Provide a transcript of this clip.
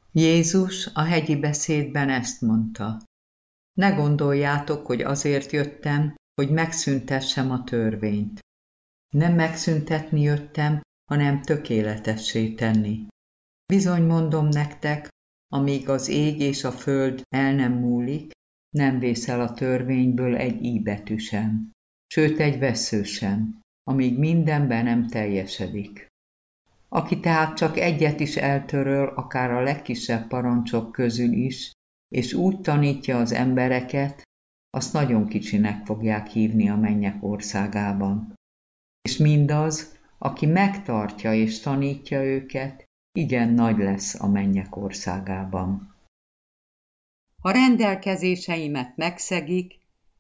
Jézus a hegyi beszédben ezt mondta: Ne gondoljátok, hogy azért jöttem, hogy megszüntessem a törvényt. Nem megszüntetni jöttem, hanem tökéletessé tenni. Bizony mondom nektek, amíg az ég és a föld el nem múlik, nem vészel a törvényből egy íbetű sem, sőt egy vessző sem, amíg mindenben nem teljesedik. Aki tehát csak egyet is eltöröl, akár a legkisebb parancsok közül is, és úgy tanítja az embereket, azt nagyon kicsinek fogják hívni a mennyek országában. És mindaz, aki megtartja és tanítja őket, igen nagy lesz a mennyek országában. Ha rendelkezéseimet megszegik,